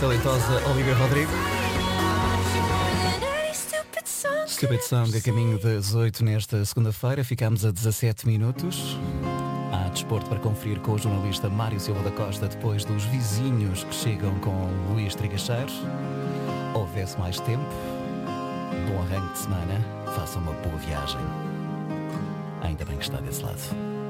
talentosa Olivia Rodrigo. Stupid Song a caminho das 8 nesta segunda-feira. Ficámos a 17 minutos. Há desporto para conferir com o jornalista Mário Silva da Costa depois dos vizinhos que chegam com Luís Trigacheiro. Houvesse mais tempo. Bom arranque de semana. Faça uma boa viagem. Ainda bem que está desse lado.